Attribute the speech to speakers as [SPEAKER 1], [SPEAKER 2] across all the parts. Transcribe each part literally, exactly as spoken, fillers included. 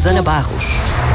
[SPEAKER 1] Susana Barros.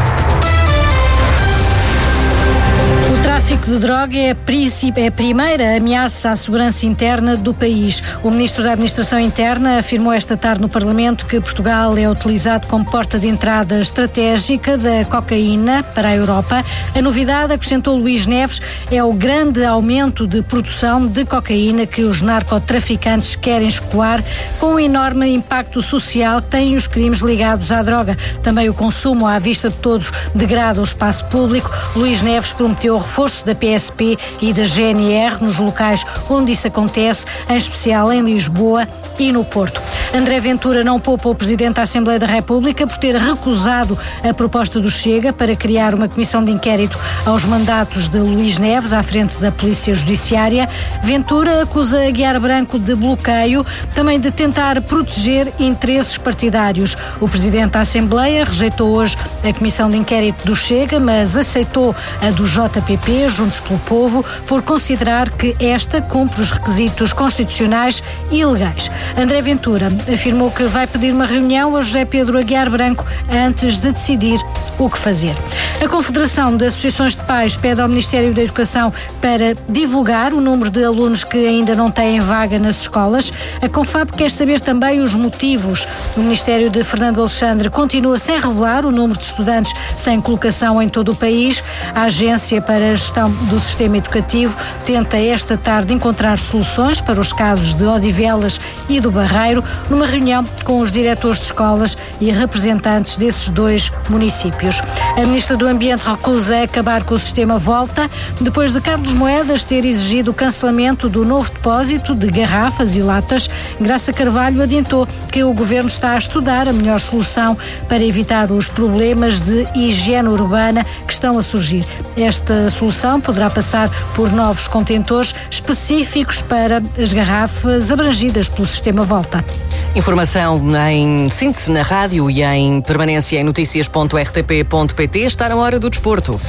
[SPEAKER 2] O tráfico de droga é a, é a primeira ameaça à segurança interna do país. O Ministro da Administração Interna afirmou esta tarde no Parlamento que Portugal é utilizado como porta de entrada estratégica da cocaína para a Europa. A novidade, acrescentou Luís Neves, é o grande aumento de produção de cocaína que os narcotraficantes querem escoar, com um enorme impacto social que têm os crimes ligados à droga. Também o consumo à vista de todos degrada o espaço público. Luís Neves prometeu o reforço da P S P e da G N R nos locais onde isso acontece, em especial em Lisboa e no Porto. André Ventura não poupa o Presidente da Assembleia da República por ter recusado a proposta do Chega para criar uma comissão de inquérito aos mandatos de Luís Neves à frente da Polícia Judiciária. Ventura acusa Aguiar Branco de bloqueio, também de tentar proteger interesses partidários. O Presidente da Assembleia rejeitou hoje a comissão de inquérito do Chega, mas aceitou a do J P P, Juntos pelo Povo, por considerar que esta cumpre os requisitos constitucionais e legais. André Ventura afirmou que vai pedir uma reunião a José Pedro Aguiar Branco antes de decidir o que fazer. A Confederação de Associações de Pais pede ao Ministério da Educação para divulgar o número de alunos que ainda não têm vaga nas escolas. A Confab quer saber também os motivos. O Ministério de Fernando Alexandre continua sem revelar o número de estudantes sem colocação em todo o país. A Agência para a Gestão do Sistema Educativo tenta esta tarde encontrar soluções para os casos de Odivelas e do Barreiro, numa reunião com os diretores de escolas e representantes desses dois municípios. A Ministra do Ambiente recusa acabar com o sistema Volta, depois de Carlos Moedas ter exigido o cancelamento do novo depósito de garrafas e latas. Graça Carvalho adiantou que o Governo está a estudar a melhor solução para evitar os problemas de higiene urbana que estão a surgir. Esta solução poderá passar por novos contentores específicos para as garrafas abrangidas pelo sistema Volta.
[SPEAKER 1] Informação em síntese na rádio e em permanência em notícias ponto r t p ponto p t. Está na hora do desporto.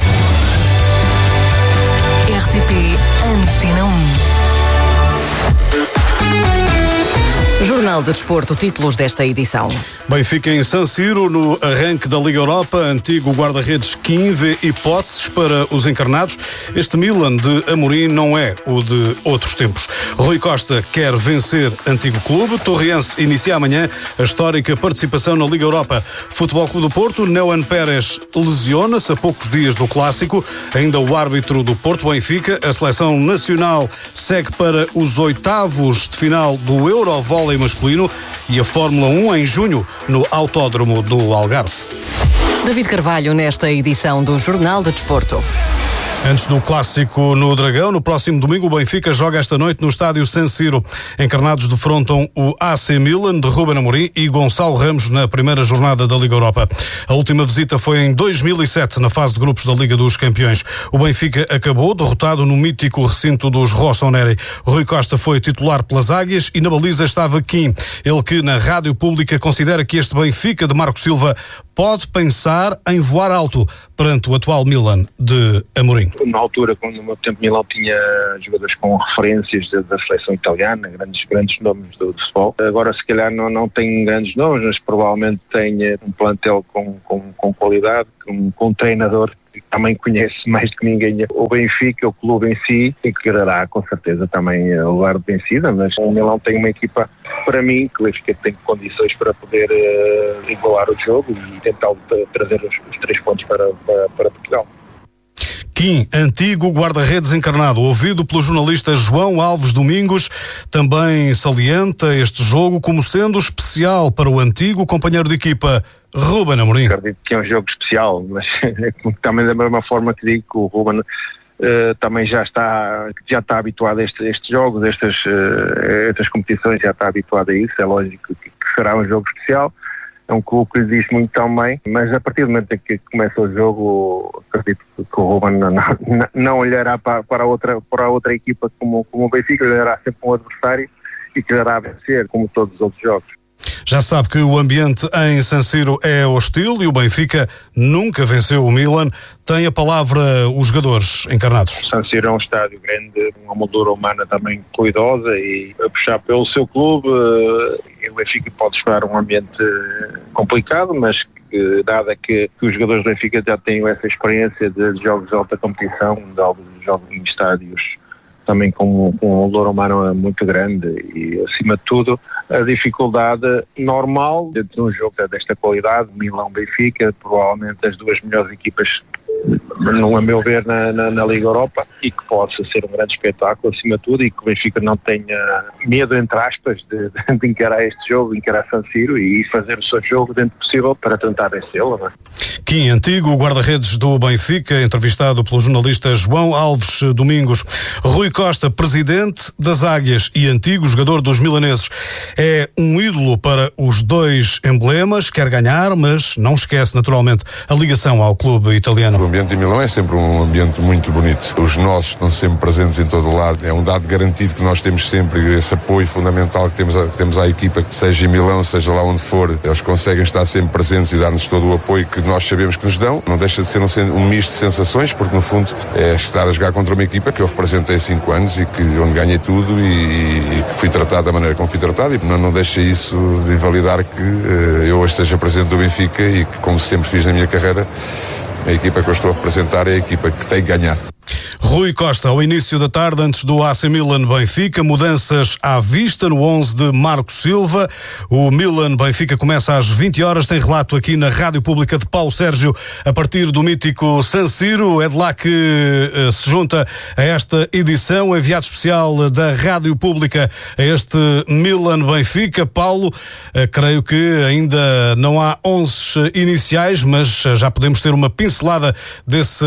[SPEAKER 3] R T P Antena um.
[SPEAKER 1] Jornal de Desporto, títulos desta edição.
[SPEAKER 4] Benfica em San Siro, no arranque da Liga Europa. Antigo guarda-redes Kim vê hipóteses para os encarnados. Este Milan de Amorim não é o de outros tempos. Rui Costa quer vencer antigo clube. Torriense inicia amanhã a histórica participação na Liga Europa. Futebol Clube do Porto, Neuan Pérez lesiona-se a poucos dias do clássico. Ainda o árbitro do Porto Benfica. A seleção nacional segue para os oitavos de final do Eurovôlei masculino e a Fórmula um em junho no Autódromo do Algarve.
[SPEAKER 1] David Carvalho nesta edição do Jornal de Desporto.
[SPEAKER 4] Antes do clássico no Dragão, no próximo domingo o Benfica joga esta noite no estádio San Siro. Encarnados defrontam o A C Milan de Ruben Amorim e Gonçalo Ramos na primeira jornada da Liga Europa. A última visita foi em dois mil e sete, na fase de grupos da Liga dos Campeões. O Benfica acabou derrotado no mítico recinto dos Rossoneri. Rui Costa foi titular pelas Águias e na baliza estava Kim. Ele que na rádio pública considera que este Benfica de Marco Silva pode pensar em voar alto perante o atual Milan de Amorim.
[SPEAKER 5] Na altura, quando no meu tempo Milan tinha jogadores com referências da, da seleção italiana, grandes, grandes nomes do, do futebol. Agora se calhar não, não tem grandes nomes, mas provavelmente tem um plantel com, com, com qualidade, com, com um treinador que também conhece mais do que ninguém o Benfica, o clube em si, e que quererá com certeza também o lugar de vencida, mas o Milan tem uma equipa, para mim, que o Benfica tem condições para poder uh, igualar o jogo e tentar trazer os, os três pontos para, para, para Portugal.
[SPEAKER 4] Kim, antigo guarda-redes encarnado, ouvido pelo jornalista João Alves Domingos, também salienta este jogo como sendo especial para o antigo companheiro de equipa, Ruben Amorim.
[SPEAKER 5] Acredito que é um jogo especial, mas também da mesma forma que digo que o Ruben uh, também já está, já está habituado a este, estes jogos, a estas, uh, estas competições, já está habituado a isso. É lógico que, que será um jogo especial. É um clube que lhe diz muito também, mas a partir do momento em que começa o jogo, acredito que o Ruben não, não, não olhará para, para, a outra, para a outra equipa como, como o Benfica, olhará sempre um adversário e quererá vencer, como todos os outros jogos.
[SPEAKER 4] Já sabe que o ambiente em San Siro é hostil e o Benfica nunca venceu o Milan. Tem a palavra os jogadores encarnados.
[SPEAKER 5] San Siro é um estádio grande, uma moldura humana também cuidosa e a puxar pelo seu clube. O Benfica pode esperar um ambiente complicado, mas porque dada que, que os jogadores do Benfica já têm essa experiência de jogos de alta competição, de alguns jogos em estádios também com, com um valor humano muito grande e, acima de tudo, a dificuldade normal dentro de um jogo desta qualidade, Milão-Benfica, provavelmente as duas melhores equipas, não a meu ver, na, na, na Liga Europa, e que possa ser um grande espetáculo acima de tudo, e que o Benfica não tenha medo, entre aspas, de, de encarar este jogo, encarar San Siro e fazer o seu jogo dentro do possível para tentar vencê-lo, não é?
[SPEAKER 4] Kim Antigo, guarda-redes do Benfica, entrevistado pelo jornalista João Alves Domingos. Rui Costa, presidente das Águias e antigo jogador dos milaneses, é um ídolo para os dois emblemas, quer ganhar, mas não esquece naturalmente a ligação ao clube italiano.
[SPEAKER 6] O ambiente em Milão é sempre um ambiente muito bonito. Os nossos estão sempre presentes em todo o lado. É um dado garantido que nós temos sempre, esse apoio fundamental que temos, a, que temos à equipa, seja em Milão, seja lá onde for. Eles conseguem estar sempre presentes e dar-nos todo o apoio que nós sabemos que nos dão. Não deixa de ser um, um misto de sensações, porque no fundo é estar a jogar contra uma equipa que eu representei há cinco anos e que, onde ganhei tudo e, e, e que fui tratado da maneira como fui tratado, e não, não deixa isso de invalidar que uh, eu hoje seja presidente do Benfica e que, como sempre fiz na minha carreira, a equipa que eu estou a representar é a equipa que tem que ganhar.
[SPEAKER 4] Rui Costa, ao início da tarde, antes do A C Milan-Benfica, mudanças à vista no onze de Marco Silva. O Milan-Benfica começa às vinte horas, tem relato aqui na Rádio Pública de Paulo Sérgio, a partir do mítico San Siro. É de lá que uh, se junta a esta edição, enviado especial da Rádio Pública a este Milan-Benfica. Paulo, uh, creio que ainda não há onze iniciais, mas uh, já podemos ter uma pincelada desse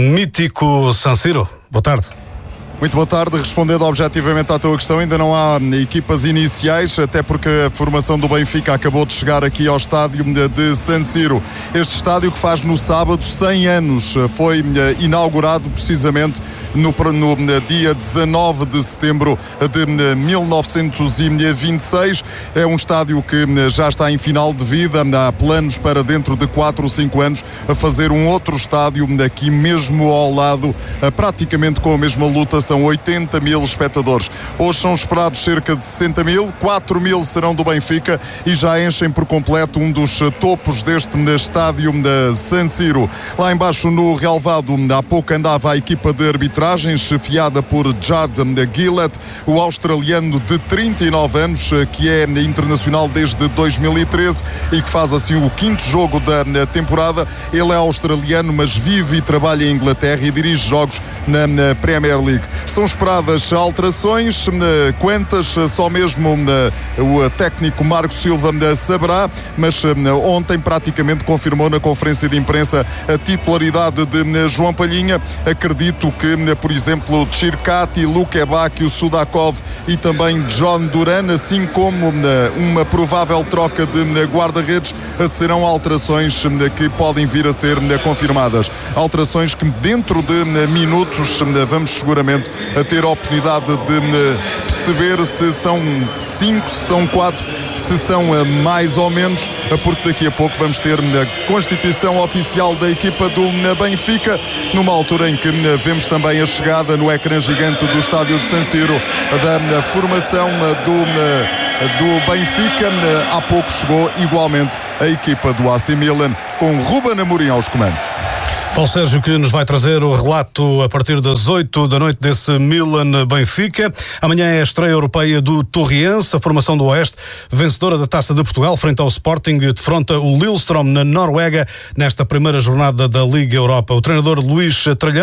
[SPEAKER 4] mítico San Siro. Boa tarde.
[SPEAKER 7] Muito boa tarde. Respondendo objetivamente à tua questão, ainda não há equipas iniciais, até porque a formação do Benfica acabou de chegar aqui ao estádio de San Siro. Este estádio que faz no sábado cem anos, foi inaugurado precisamente no, no dia dezanove de setembro de mil novecentos e vinte e seis. É um estádio que já está em final de vida. Há planos para dentro de quatro ou cinco anos a fazer um outro estádio aqui mesmo ao lado, praticamente com a mesma lotação. São oitenta mil espectadores. Hoje são esperados cerca de sessenta mil, quatro mil serão do Benfica e já enchem por completo um dos topos deste estádio de San Siro. Lá embaixo no relvado, há pouco andava a equipa de arbitragem, chefiada por Jordan Gillett, o australiano de trinta e nove anos, que é internacional desde dois mil e treze e que faz assim o quinto jogo da temporada. Ele é australiano, mas vive e trabalha em Inglaterra e dirige jogos na Premier League. São esperadas alterações, quantas só mesmo o técnico Marco Silva saberá, mas ontem praticamente confirmou na conferência de imprensa a titularidade de João Palhinha. Acredito que, por exemplo, Tchirkati, Lukebak, o Sudakov e também John Duran, assim como uma provável troca de guarda-redes, serão alterações que podem vir a ser confirmadas. Alterações que dentro de minutos vamos seguramente a ter a oportunidade de perceber se são cinco, se são quatro, se são mais ou menos, porque daqui a pouco vamos ter a constituição oficial da equipa do Benfica, numa altura em que vemos também a chegada no ecrã gigante do estádio de San Siro da formação do, do Benfica. Há pouco chegou igualmente a equipa do A C Milan com Ruben Amorim aos comandos.
[SPEAKER 4] Paulo Sérgio, que nos vai trazer o relato a partir das oito da noite desse Milan-Benfica. Amanhã é a estreia europeia do Torriense, a formação do Oeste, vencedora da Taça de Portugal, frente ao Sporting, defronta o Lillestrøm na Noruega, nesta primeira jornada da Liga Europa. O treinador Luís Tralhão